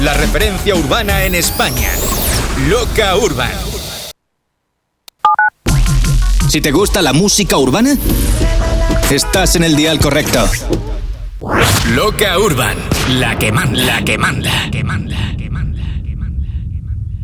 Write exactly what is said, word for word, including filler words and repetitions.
La referencia urbana en España. Loca Urban. Si te gusta la música urbana, estás en el dial correcto. Loca Urban, la que manda, la que manda, la que manda.